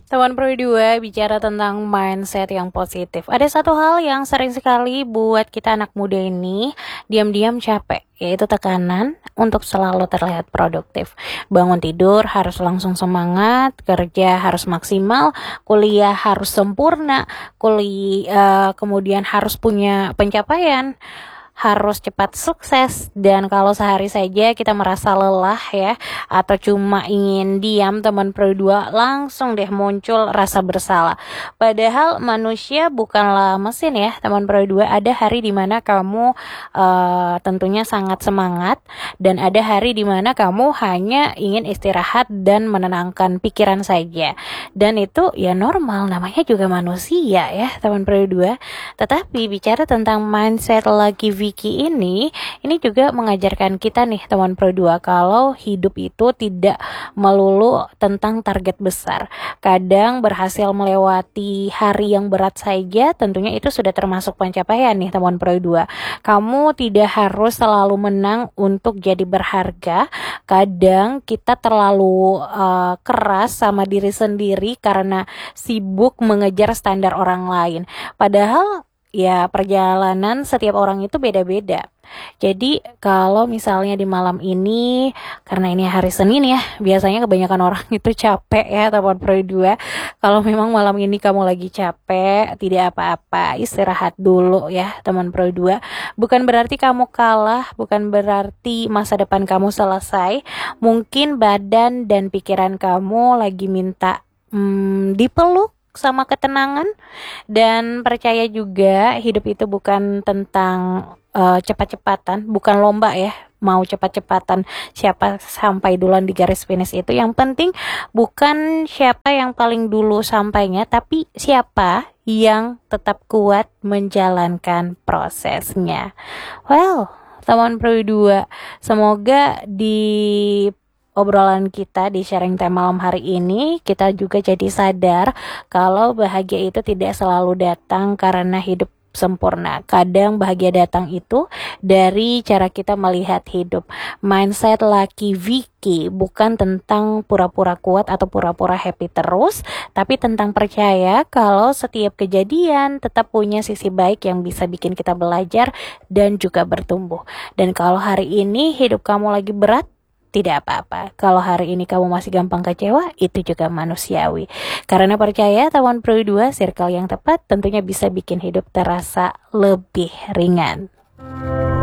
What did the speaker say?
Teman Pro 2 bicara tentang mindset yang positif. Ada satu hal yang sering sekali buat kita anak muda ini diam-diam capek, yaitu tekanan untuk selalu terlihat produktif. Bangun tidur harus langsung semangat, kerja harus maksimal, kuliah harus sempurna, kemudian harus punya pencapaian, harus cepat sukses. Dan kalau sehari saja kita merasa lelah ya, atau cuma ingin diam, teman Pro 2 langsung deh muncul rasa bersalah. Padahal manusia bukanlah mesin ya, teman Pro 2. Ada hari dimana kamu tentunya sangat semangat, dan ada hari dimana kamu hanya ingin istirahat dan menenangkan pikiran saja. Dan itu ya normal, namanya juga manusia ya, teman Pro 2. Tetapi bicara tentang mindset Lucky Vicky ini juga mengajarkan kita nih teman Pro 2, kalau hidup itu tidak melulu tentang target besar. Kadang berhasil melewati hari yang berat saja tentunya itu sudah termasuk pencapaian nih teman Pro 2. Kamu tidak harus selalu menang untuk jadi berharga. Kadang kita terlalu keras sama diri sendiri karena sibuk mengejar standar orang lain. Padahal ya perjalanan setiap orang itu beda-beda. Jadi kalau misalnya di malam ini, karena ini hari Senin ya, biasanya kebanyakan orang itu capek ya teman Pro 2. Kalau memang malam ini kamu lagi capek, tidak apa-apa, istirahat dulu ya teman Pro 2. Bukan berarti kamu kalah, bukan berarti masa depan kamu selesai. Mungkin badan dan pikiran kamu lagi minta dipeluk sama ketenangan. Dan percaya juga hidup itu bukan tentang cepat-cepatan, bukan lomba ya, mau cepat-cepatan siapa sampai duluan di garis finish. Itu yang penting bukan siapa yang paling dulu sampainya, tapi siapa yang tetap kuat menjalankan prosesnya. Well, teman Pro 2, semoga di obrolan kita di sharing time malam hari ini, kita juga jadi sadar kalau bahagia itu tidak selalu datang karena hidup sempurna. Kadang bahagia datang itu dari cara kita melihat hidup. Mindset Lucky Vicky bukan tentang pura-pura kuat atau pura-pura happy terus, tapi tentang percaya kalau setiap kejadian tetap punya sisi baik yang bisa bikin kita belajar dan juga bertumbuh. Dan kalau hari ini hidup kamu lagi berat, tidak apa-apa. Kalau hari ini kamu masih gampang kecewa, itu juga manusiawi. Karena percaya teman Pro 2, circle yang tepat tentunya bisa bikin hidup terasa lebih ringan.